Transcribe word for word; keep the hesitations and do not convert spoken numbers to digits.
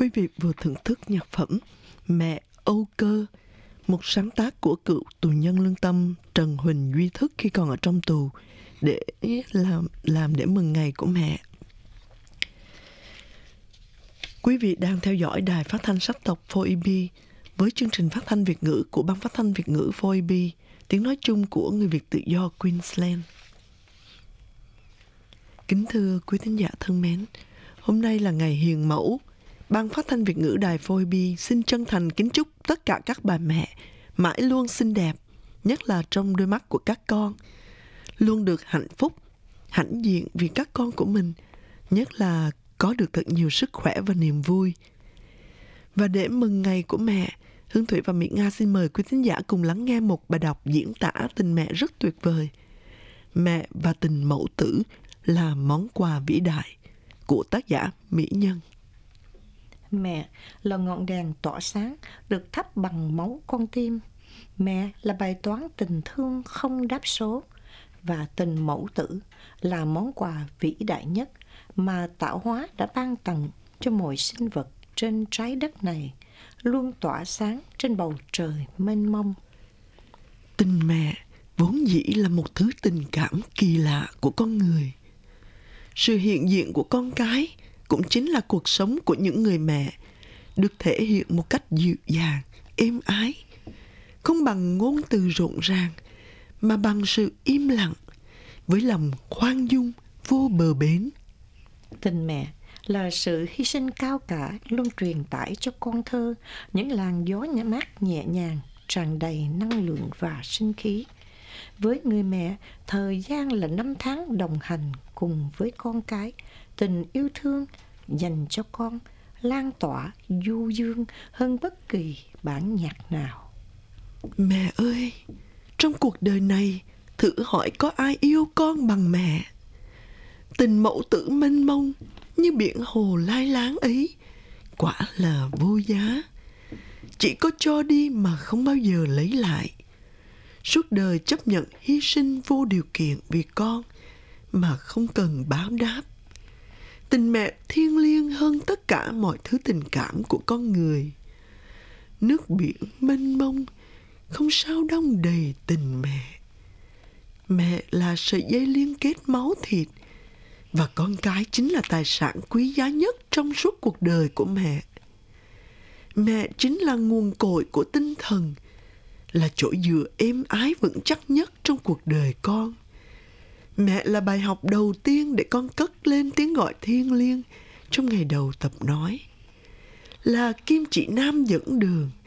Quý vị vừa thưởng thức nhạc phẩm Mẹ Âu Cơ, một sáng tác của cựu tù nhân lương tâm Trần Huỳnh Duy Thức khi còn ở trong tù, để làm, làm để mừng ngày của mẹ. Quý vị đang theo dõi đài phát thanh sắc tộc four E B với chương trình phát thanh Việt ngữ của Ban Phát thanh Việt ngữ four E B, tiếng nói chung của người Việt tự do Queensland. Kính thưa quý thính giả thân mến, hôm nay là ngày Hiền Mẫu. Ban Phát thanh Việt ngữ đài four E B xin chân thành kính chúc tất cả các bà mẹ mãi luôn xinh đẹp, nhất là trong đôi mắt của các con, luôn được hạnh phúc, hãnh diện vì các con của mình, nhất là có được thật nhiều sức khỏe và niềm vui. Và để mừng ngày của mẹ, Hương Thủy và Mỹ Nga xin mời quý thính giả cùng lắng nghe một bài đọc diễn tả tình mẹ rất tuyệt vời. Mẹ và tình mẫu tử là món quà vĩ đại, của tác giả Mỹ Nhân. Mẹ là ngọn đèn tỏa sáng được thắp bằng máu con tim. Mẹ là bài toán tình thương không đáp số. Và tình mẫu tử là món quà vĩ đại nhất mà tạo hóa đã ban tặng cho mọi sinh vật trên trái đất này, luôn tỏa sáng trên bầu trời mênh mông. Tình mẹ vốn dĩ là một thứ tình cảm kỳ lạ của con người. Sự hiện diện của con cái cũng chính là cuộc sống của những người mẹ, được thể hiện một cách dịu dàng, êm ái, không bằng ngôn từ rộn ràng, mà bằng sự im lặng, với lòng khoan dung, vô bờ bến. Tình mẹ là sự hy sinh cao cả, luôn truyền tải cho con thơ những làn gió nhã mát nhẹ nhàng, tràn đầy năng lượng và sinh khí. Với người mẹ, thời gian là năm tháng đồng hành cùng với con cái. Tình yêu thương dành cho con lan tỏa du dương hơn bất kỳ bản nhạc nào. Mẹ ơi, trong cuộc đời này, thử hỏi có ai yêu con bằng mẹ. Tình mẫu tử mênh mông như biển hồ lai láng ấy quả là vô giá. Chỉ có cho đi mà không bao giờ lấy lại. Suốt đời chấp nhận hy sinh vô điều kiện vì con mà không cần báo đáp. Tình mẹ thiêng liêng hơn tất cả mọi thứ tình cảm của con người. Nước biển mênh mông không sao đong đầy tình mẹ. Mẹ là sợi dây liên kết máu thịt, và con cái chính là tài sản quý giá nhất trong suốt cuộc đời của mẹ. Mẹ chính là nguồn cội của tinh thần, là chỗ dựa êm ái vững chắc nhất trong cuộc đời con. Mẹ là bài học đầu tiên để con cất lên tiếng gọi thiêng liêng trong ngày đầu tập nói, là kim chỉ nam dẫn đường,